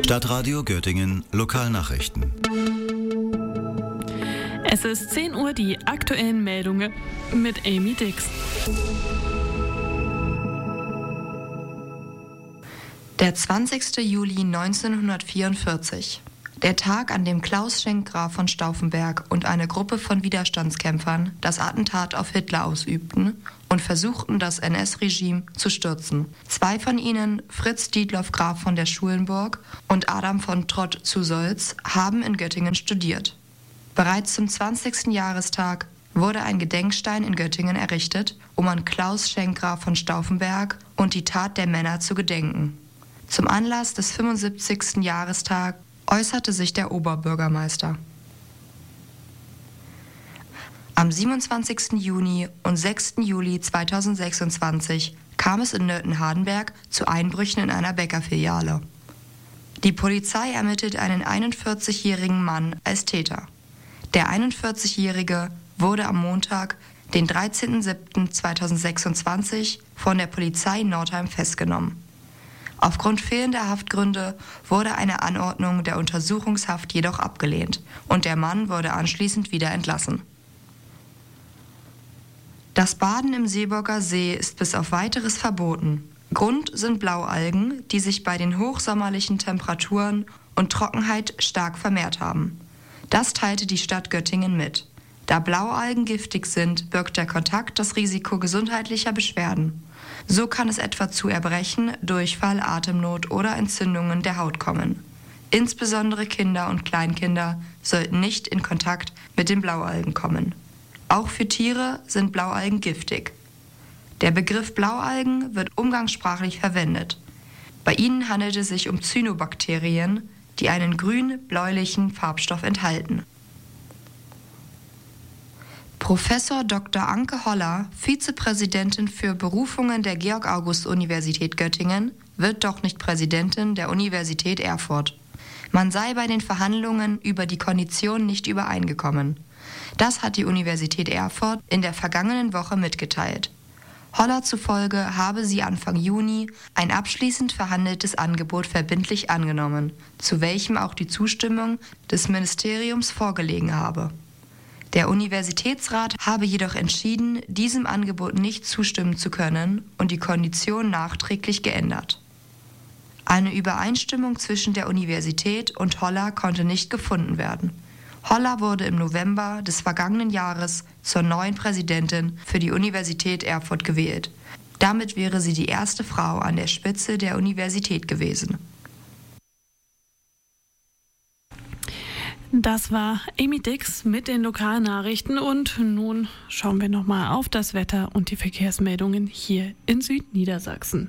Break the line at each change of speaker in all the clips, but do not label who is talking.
Stadtradio Göttingen Lokalnachrichten.
Es ist 10 Uhr, die aktuellen Meldungen mit Amy Dix.
Der 20. Juli 1944. Der Tag, an dem Klaus Schenk Graf von Stauffenberg und eine Gruppe von Widerstandskämpfern das Attentat auf Hitler ausübten und versuchten, das NS-Regime zu stürzen. 2 von ihnen, Fritz Dietloff Graf von der Schulenburg und Adam von Trott zu Solz, haben in Göttingen studiert. Bereits zum 20. Jahrestag wurde ein Gedenkstein in Göttingen errichtet, um an Klaus Schenk Graf von Stauffenberg und die Tat der Männer zu gedenken. Zum Anlass des 75. Jahrestags äußerte sich der Oberbürgermeister. Am 27. Juni und 6. Juli 2026 kam es in Nörten-Hardenberg zu Einbrüchen in einer Bäckerfiliale. Die Polizei ermittelt einen 41-jährigen Mann als Täter. Der 41-Jährige wurde am Montag, den 13.07.2026, von der Polizei in Nordheim festgenommen. Aufgrund fehlender Haftgründe wurde eine Anordnung der Untersuchungshaft jedoch abgelehnt und der Mann wurde anschließend wieder entlassen. Das Baden im Seeburger See ist bis auf Weiteres verboten. Grund sind Blaualgen, die sich bei den hochsommerlichen Temperaturen und Trockenheit stark vermehrt haben. Das teilte die Stadt Göttingen mit. Da Blaualgen giftig sind, birgt der Kontakt das Risiko gesundheitlicher Beschwerden. So kann es etwa zu Erbrechen, Durchfall, Atemnot oder Entzündungen der Haut kommen. Insbesondere Kinder und Kleinkinder sollten nicht in Kontakt mit den Blaualgen kommen. Auch für Tiere sind Blaualgen giftig. Der Begriff Blaualgen wird umgangssprachlich verwendet. Bei ihnen handelt es sich um Cyanobakterien, die einen grün-bläulichen Farbstoff enthalten. Professor Dr. Anke Holler, Vizepräsidentin für Berufungen der Georg-August-Universität Göttingen, wird doch nicht Präsidentin der Universität Erfurt. Man sei bei den Verhandlungen über die Konditionen nicht übereingekommen. Das hat die Universität Erfurt in der vergangenen Woche mitgeteilt. Holler zufolge habe sie Anfang Juni ein abschließend verhandeltes Angebot verbindlich angenommen, zu welchem auch die Zustimmung des Ministeriums vorgelegen habe. Der Universitätsrat habe jedoch entschieden, diesem Angebot nicht zustimmen zu können und die Kondition nachträglich geändert. Eine Übereinstimmung zwischen der Universität und Holler konnte nicht gefunden werden. Holler wurde im November des vergangenen Jahres zur neuen Präsidentin für die Universität Erfurt gewählt. Damit wäre sie die erste Frau an der Spitze der Universität gewesen.
Das war Amy Dix mit den Lokalnachrichten und nun schauen wir nochmal auf das Wetter und die Verkehrsmeldungen hier in Südniedersachsen.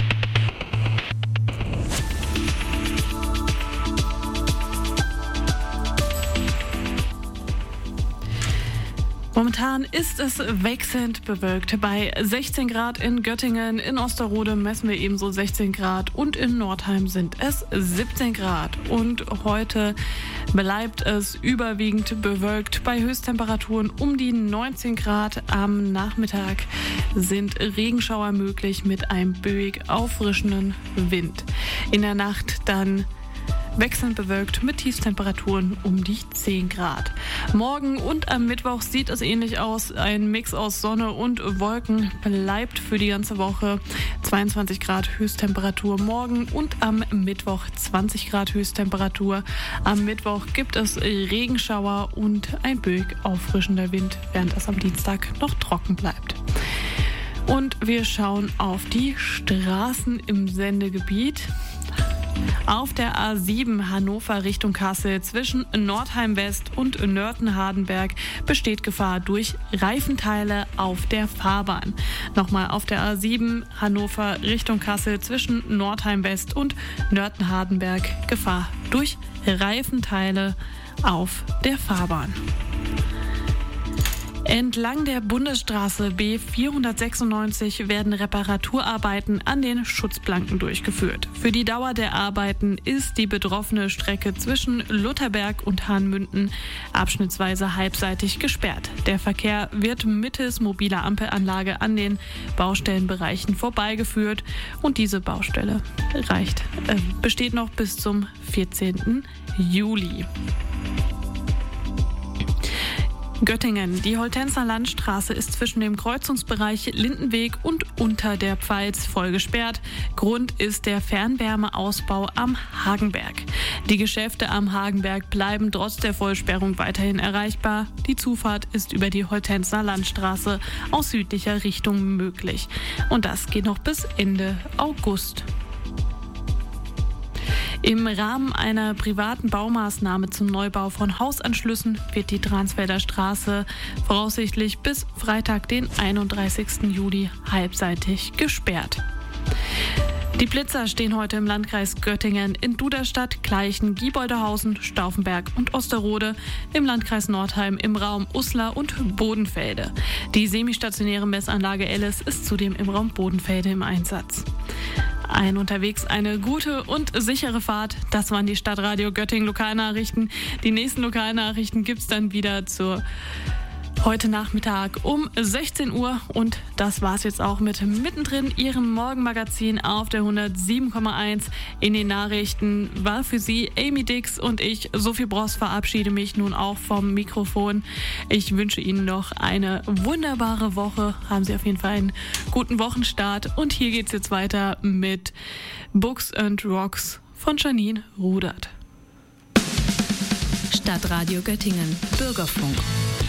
Momentan ist es wechselnd bewölkt. Bei 16 Grad in Göttingen, in Osterode messen wir ebenso 16 Grad und in Nordheim sind es 17 Grad. Und heute bleibt es überwiegend bewölkt bei Höchsttemperaturen um die 19 Grad. Am Nachmittag sind Regenschauer möglich mit einem böig auffrischenden Wind. In der Nacht dann wechselnd bewölkt mit Tiefstemperaturen um die 10 Grad. Morgen und am Mittwoch sieht es ähnlich aus. Ein Mix aus Sonne und Wolken bleibt für die ganze Woche. 22 Grad Höchsttemperatur morgen und am Mittwoch 20 Grad Höchsttemperatur. Am Mittwoch gibt es Regenschauer und ein böig auffrischender Wind, während es am Dienstag noch trocken bleibt. Und wir schauen auf die Straßen im Sendegebiet. Auf der A7 Hannover Richtung Kassel zwischen Nordheim West und Nörten-Hardenberg besteht Gefahr durch Reifenteile auf der Fahrbahn. Nochmal auf der A7 Hannover Richtung Kassel zwischen Nordheim West und Nörten-Hardenberg Gefahr durch Reifenteile auf der Fahrbahn. Entlang der Bundesstraße B496 werden Reparaturarbeiten an den Schutzplanken durchgeführt. Für die Dauer der Arbeiten ist die betroffene Strecke zwischen Lutherberg und Hahnmünden abschnittsweise halbseitig gesperrt. Der Verkehr wird mittels mobiler Ampelanlage an den Baustellenbereichen vorbeigeführt und diese Baustelle besteht noch bis zum 14. Juli. Göttingen. Die Holtenzer Landstraße ist zwischen dem Kreuzungsbereich Lindenweg und unter der Pfalz voll gesperrt. Grund ist der Fernwärmeausbau am Hagenberg. Die Geschäfte am Hagenberg bleiben trotz der Vollsperrung weiterhin erreichbar. Die Zufahrt ist über die Holtenzer Landstraße aus südlicher Richtung möglich. Und das geht noch bis Ende August. Im Rahmen einer privaten Baumaßnahme zum Neubau von Hausanschlüssen wird die Dransfelder Straße voraussichtlich bis Freitag, den 31. Juli, halbseitig gesperrt. Die Blitzer stehen heute im Landkreis Göttingen in Duderstadt, Gleichen, Gieboldehausen, Stauffenberg und Osterode, im Landkreis Nordheim im Raum Uslar und Bodenfelde. Die semistationäre Messanlage Ellis ist zudem im Raum Bodenfelde im Einsatz. Unterwegs eine gute und sichere Fahrt. Das waren die Stadtradio Göttingen Lokalnachrichten. Die nächsten Lokalnachrichten gibt's dann wieder heute Nachmittag um 16 Uhr. Und das war's jetzt auch mit Mittendrin, Ihrem Morgenmagazin auf der 107,1. In den Nachrichten war für Sie Amy Dix und ich, Sophie Bross, verabschiede mich nun auch vom Mikrofon. Ich wünsche Ihnen noch eine wunderbare Woche. Haben Sie auf jeden Fall einen guten Wochenstart. Und hier geht's jetzt weiter mit Books and Rocks von Janine Rudert.
Stadtradio Göttingen. Bürgerfunk.